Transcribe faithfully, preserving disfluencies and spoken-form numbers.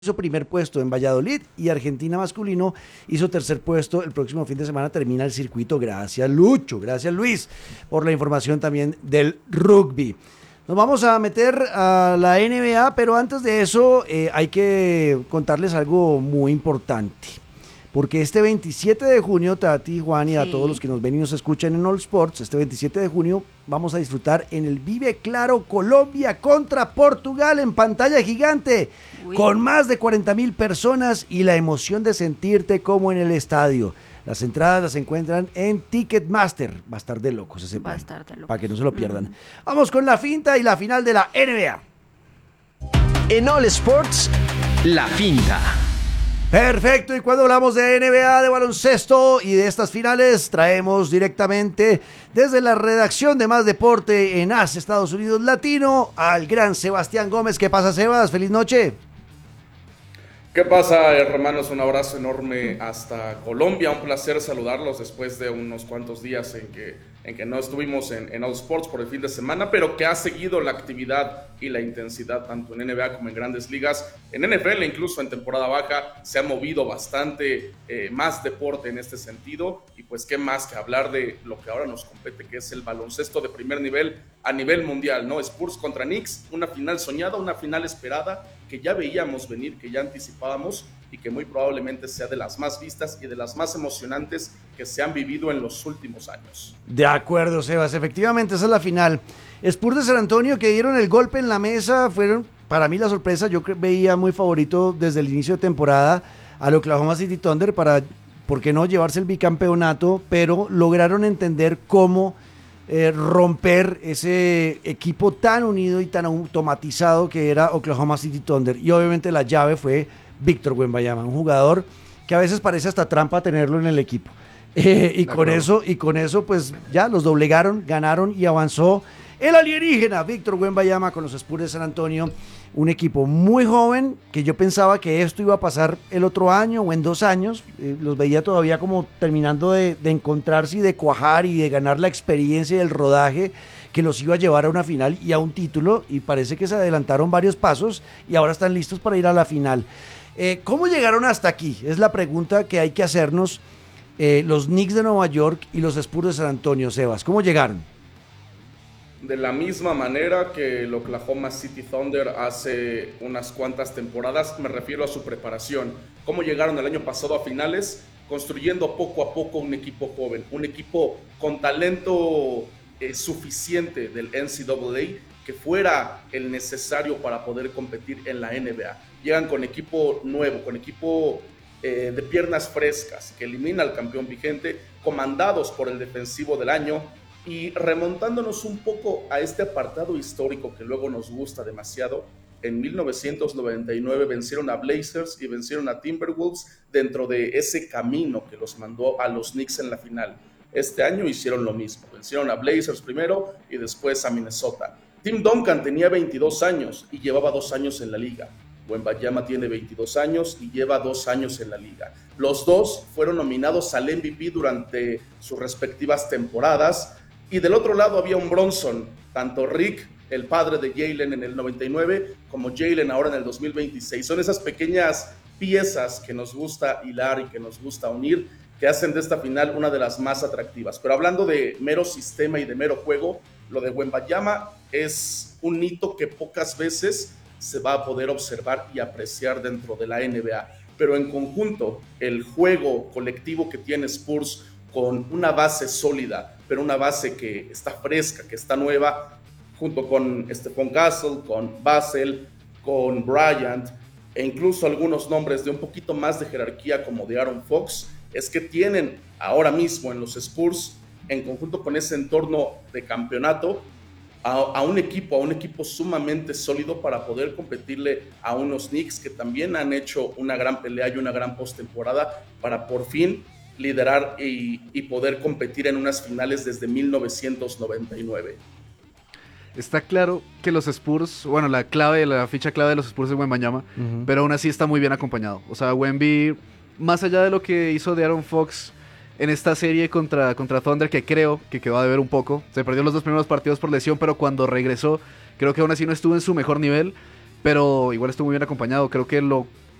hizo primer puesto en Valladolid y Argentina masculino hizo tercer puesto. El próximo fin de semana termina el circuito. Gracias, Lucho. Gracias, Luis, por la información también del rugby. Nos vamos a meter a la N B A, pero antes de eso eh, hay que contarles algo muy importante. Porque este veintisiete de junio, Tati, Juan y a sí. todos los que nos ven y nos escuchan en All Sports, este veintisiete de junio vamos a disfrutar en el Vive Claro Colombia contra Portugal en pantalla gigante, Uy. con más de cuarenta mil personas y la emoción de sentirte como en el estadio. Las entradas las encuentran en Ticketmaster. Va a estar de locos ese plan, para que no se lo pierdan. Mm. Vamos con la finta y la final de la N B A. En All Sports, la finta. Perfecto, y cuando hablamos de N B A, de baloncesto y de estas finales, traemos directamente desde la redacción de Más Deporte en A S, Estados Unidos Latino, al gran Sebastián Gómez. ¿Qué pasa, Sebas? ¡Feliz noche! ¿Qué pasa, hermanos? Un abrazo enorme hasta Colombia. Un placer saludarlos después de unos cuantos días en que, en que no estuvimos en, en All Sports por el fin de semana, pero que ha seguido la actividad y la intensidad tanto en N B A como en Grandes Ligas. En N F L, incluso en temporada baja, se ha movido bastante eh, más deporte en este sentido. Y pues qué más que hablar de lo que ahora nos compete, que es el baloncesto de primer nivel a nivel mundial, ¿no? Spurs contra Knicks, una final soñada, una final esperada, que ya veíamos venir, que ya anticipábamos y que muy probablemente sea de las más vistas y de las más emocionantes que se han vivido en los últimos años. De acuerdo, Sebas, efectivamente esa es la final. Spurs de San Antonio, que dieron el golpe en la mesa, fueron para mí la sorpresa. Yo veía muy favorito desde el inicio de temporada al Oklahoma City Thunder para, ¿por qué no?, llevarse el bicampeonato, pero lograron entender cómo Eh, romper ese equipo tan unido y tan automatizado que era Oklahoma City Thunder. Y obviamente la llave fue Víctor Wembanyama, un jugador que a veces parece hasta trampa tenerlo en el equipo. Eh, y, con eso, y con eso pues ya los doblegaron, ganaron y avanzó el alienígena Víctor Wembanyama con los Spurs de San Antonio. Un equipo muy joven, que yo pensaba que esto iba a pasar el otro año o en dos años. Eh, los veía todavía como terminando de, de encontrarse y de cuajar y de ganar la experiencia y el rodaje que los iba a llevar a una final y a un título, y parece que se adelantaron varios pasos y ahora están listos para ir a la final. Eh, ¿Cómo llegaron hasta aquí? Es la pregunta que hay que hacernos eh, los Knicks de Nueva York y los Spurs de San Antonio. Sebas, ¿cómo llegaron? De la misma manera que el Oklahoma City Thunder hace unas cuantas temporadas, me refiero a su preparación. Cómo llegaron el año pasado a finales, construyendo poco a poco un equipo joven, un equipo con talento eh, suficiente del N C double A que fuera el necesario para poder competir en la N B A. Llegan con equipo nuevo, con equipo eh, de piernas frescas, que elimina al campeón vigente, comandados por el defensivo del año. Y remontándonos un poco a este apartado histórico que luego nos gusta demasiado, en mil novecientos noventa y nueve vencieron a Blazers y vencieron a Timberwolves dentro de ese camino que los mandó a los Knicks en la final. Este año hicieron lo mismo, vencieron a Blazers primero y después a Minnesota. Tim Duncan tenía veintidós años y llevaba dos años en la liga. Wembanyama tiene veintidós años y lleva dos años en la liga. Los dos fueron nominados al M V P durante sus respectivas temporadas. Y del otro lado había un Bronson, tanto Rick, el padre de Jalen en el noventa y nueve, como Jalen ahora en el dos mil veintiséis. Son esas pequeñas piezas que nos gusta hilar y que nos gusta unir, que hacen de esta final una de las más atractivas. Pero hablando de mero sistema y de mero juego, lo de Wembanyama es un hito que pocas veces se va a poder observar y apreciar dentro de la N B A. Pero en conjunto, el juego colectivo que tiene Spurs, con una base sólida, pero una base que está fresca, que está nueva, junto con Stephon Castle, con Basel, con Bryant, e incluso algunos nombres de un poquito más de jerarquía como de Aaron Fox, es que tienen ahora mismo en los Spurs, en conjunto con ese entorno de campeonato, a, a un equipo, a un equipo sumamente sólido para poder competirle a unos Knicks que también han hecho una gran pelea y una gran postemporada para por fin liderar y, y poder competir en unas finales desde mil novecientos noventa y nueve. Está claro que los Spurs, bueno, la clave, la ficha clave de los Spurs es Wembanyama, uh-huh. pero aún así está muy bien acompañado. O sea, Wemby, más allá de lo que hizo de Aaron Fox en esta serie contra, contra Thunder, que creo que quedó a deber un poco, se perdió los dos primeros partidos por lesión, pero cuando regresó, creo que aún así no estuvo en su mejor nivel, pero igual estuvo muy bien acompañado. Creo que lo